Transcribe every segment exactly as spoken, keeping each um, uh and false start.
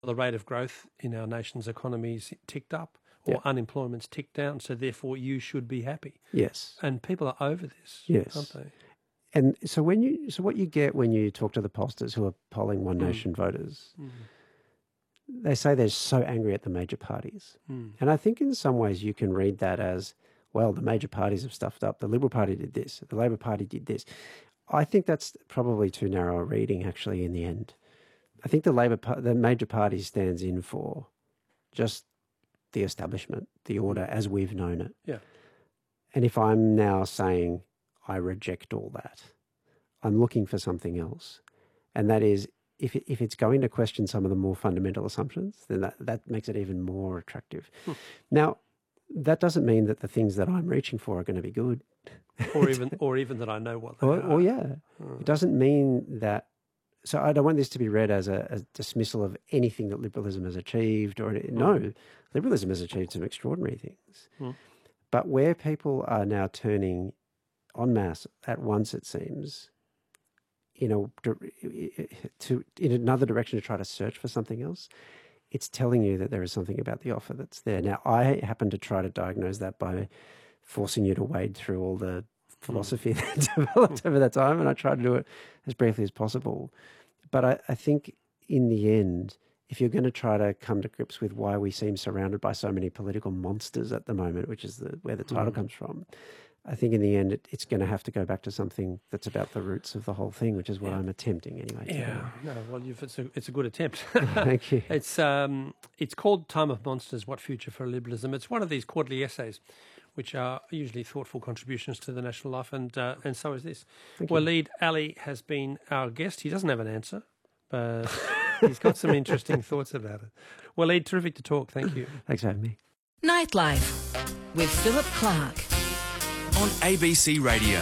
the rate of growth in our nation's economy's ticked up or yeah. unemployment's ticked down, so therefore you should be happy. Yes. And people are over this, yes. aren't they? And so when you so what you get when you talk to the pollsters who are polling One Nation mm. voters, mm. they say they're so angry at the major parties. Mm. And I think in some ways you can read that as, well, the major parties have stuffed up. The Liberal Party did this. The Labor Party did this. I think that's probably too narrow a reading, actually, in the end. I think the Labor, the major party stands in for just the establishment, the order as we've known it. Yeah. And if I'm now saying I reject all that, I'm looking for something else. And that is, if it, if it's going to question some of the more fundamental assumptions, then that, that makes it even more attractive. Hmm. Now, that doesn't mean that the things that I'm reaching for are going to be good. Or even or even that I know what they or, are. Or yeah. Hmm. It doesn't mean that. So I don't want this to be read as a, a dismissal of anything that liberalism has achieved. Or hmm. No, liberalism has achieved some extraordinary things. Hmm. But where people are now turning en masse at once, it seems, in a to in another direction to try to search for something else, it's telling you that there is something about the offer that's there. Now, I happen to try to diagnose that by forcing you to wade through all the philosophy that developed over that time, and I try to do it as briefly as possible. But I, I think in the end, if you're going to try to come to grips with why we seem surrounded by so many political monsters at the moment, which is the, where the title mm. comes from, I think in the end it, it's going to have to go back to something that's about the roots of the whole thing, which is what yeah. I'm attempting anyway. Yeah, no, well, you've, it's a it's a good attempt. Thank you. It's um it's called Time of Monsters: What Future for Liberalism. It's one of these quarterly essays, which are usually thoughtful contributions to the national life, and uh, and so is this. Thank Waleed Ali has been our guest. He doesn't have an answer, but he's got some interesting thoughts about it. Waleed, terrific to talk. Thank you. Thanks for having me. Nightlife with Philip Clark. On A B C Radio.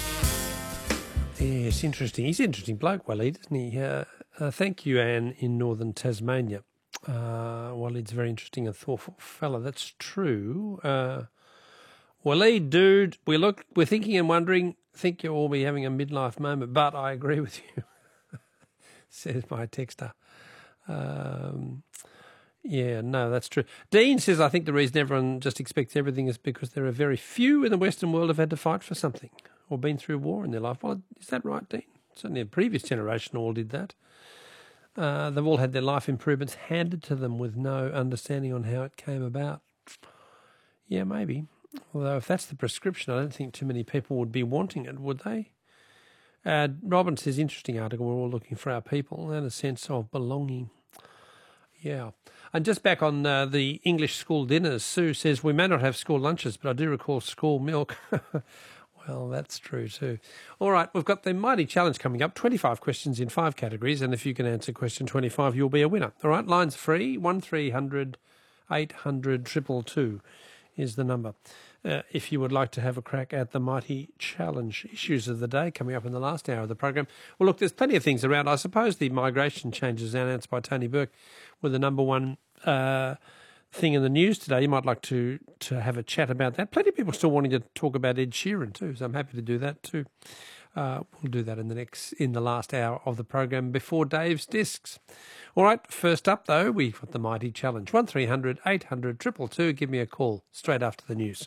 Yes, interesting. He's an interesting bloke, Waleed, isn't he? Uh, uh, thank you, Anne, in northern Tasmania. Uh, Waleed's a very interesting and thoughtful fella. That's true. Uh, Waleed, dude, we look, we're thinking and wondering, think you'll all be having a midlife moment, but I agree with you, says my texter. Um... Yeah, no, that's true. Dean says, I think the reason everyone just expects everything is because there are very few in the Western world who have had to fight for something or been through war in their life. Well, is that right, Dean? Certainly a previous generation all did that. Uh, they've all had their life improvements handed to them with no understanding on how it came about. Yeah, maybe. Although if that's the prescription, I don't think too many people would be wanting it, would they? Uh, Robin says, interesting article, we're all looking for our people and a sense of belonging. Yeah. And just back on uh, the English school dinners, Sue says, we may not have school lunches, but I do recall school milk. Well, that's true too. All right, we've got the Mighty Challenge coming up, twenty-five questions in five categories, and if you can answer question twenty-five, you'll be a winner. All right, lines free, one three hundred eight hundred two two two is the number. Uh, if you would like to have a crack at the Mighty Challenge issues of the day coming up in the last hour of the program. Well, look, there's plenty of things around. I suppose the migration changes announced by Tony Burke were the number one uh, thing in the news today. You might like to, to have a chat about that. Plenty of people still wanting to talk about Ed Sheeran too, so I'm happy to do that too. Uh, we'll do that in the next in the last hour of the program before Dave's Discs. All right, first up though, we've got the Mighty Challenge. one three hundred eight hundred two two two. Give me a call straight after the news.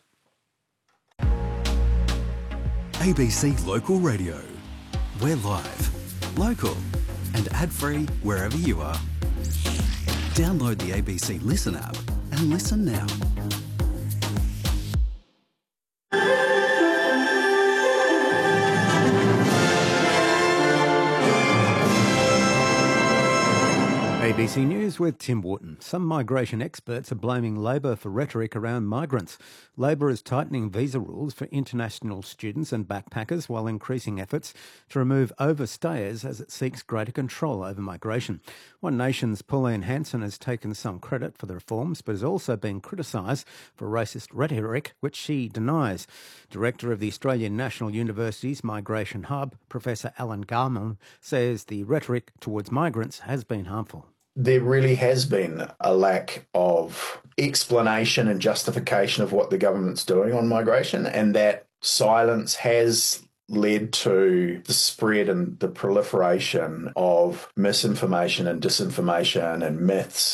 A B C Local Radio. We're live, local and ad-free wherever you are. Download the A B C Listen app and listen now. A B C News with Tim Wharton. Some migration experts are blaming Labor for rhetoric around migrants. Labor is tightening visa rules for international students and backpackers while increasing efforts to remove overstayers as it seeks greater control over migration. One Nation's Pauline Hanson has taken some credit for the reforms but has also been criticised for racist rhetoric, which she denies. Director of the Australian National University's Migration Hub, Professor Alan Garman, says the rhetoric towards migrants has been harmful. There really has been a lack of explanation and justification of what the government's doing on migration, and that silence has led to the spread and the proliferation of misinformation and disinformation and myths